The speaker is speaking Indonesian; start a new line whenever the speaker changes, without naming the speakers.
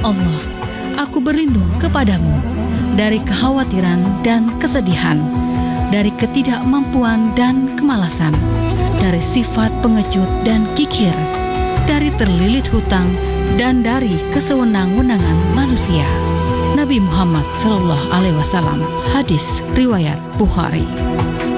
Allah, aku berlindung kepadamu dari kekhawatiran dan kesedihan, dari ketidakmampuan dan kemalasan, dari sifat pengecut dan kikir, dari terlilit hutang, dan dari kesewenang-wenangan manusia. Nabi Muhammad SAW, hadis riwayat Bukhari.